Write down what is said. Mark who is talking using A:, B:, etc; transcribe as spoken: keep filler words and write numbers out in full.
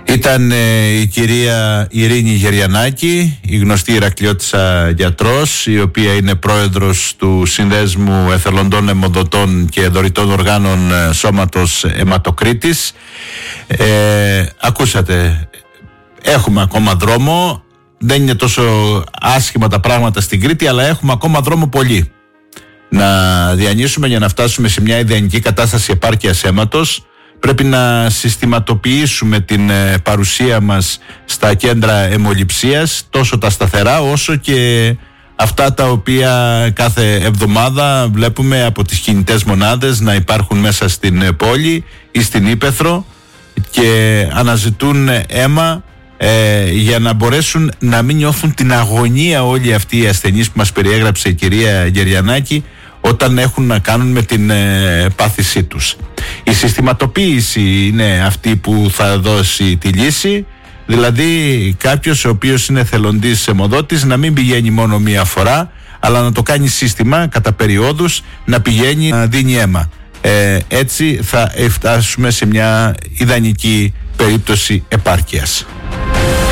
A: Ήταν ε, η κυρία Ειρήνη Γεριανάκη, η γνωστή Ηρακλειώτισσα γιατρός, η οποία είναι πρόεδρος του Συνδέσμου Εθελοντών Αιμοδοτών και Δωρητών Οργάνων Σώματος Αιματοκρήτης. Ε, ακούσατε, έχουμε ακόμα δρόμο, δεν είναι τόσο άσχημα τα πράγματα στην Κρήτη, αλλά έχουμε ακόμα δρόμο πολύ να διανύσουμε για να φτάσουμε σε μια ιδανική κατάσταση επάρκειας αίματος. Πρέπει να συστηματοποιήσουμε την παρουσία μας στα κέντρα αιμοληψίας, τόσο τα σταθερά όσο και αυτά τα οποία κάθε εβδομάδα βλέπουμε από τις κινητές μονάδες να υπάρχουν μέσα στην πόλη ή στην Ύπαιθρο και αναζητούν αίμα ε, για να μπορέσουν να μην νιώθουν την αγωνία όλοι αυτοί οι ασθενείς που μας περιέγραψε η κυρία Γεριανάκη όταν έχουν να κάνουν με την ε, πάθησή τους. Η συστηματοποίηση είναι αυτή που θα δώσει τη λύση, δηλαδή κάποιος ο οποίος είναι εθελοντής αιμοδότης να μην πηγαίνει μόνο μία φορά, αλλά να το κάνει σύστημα κατά περιόδους, να πηγαίνει να δίνει αίμα. Ε, έτσι θα φτάσουμε σε μια ιδανική περίπτωση επάρκειας.